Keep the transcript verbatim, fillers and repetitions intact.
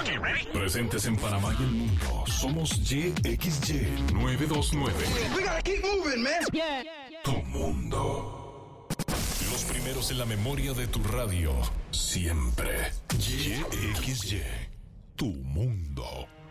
Presentes en Panamá y el mundo. Somos Y X Y nueve dos nueve. We gotta keep moving, man. Yeah, yeah, yeah. Tu mundo. Los primeros en la memoria de tu radio. Siempre. Y X Y. Tu mundo.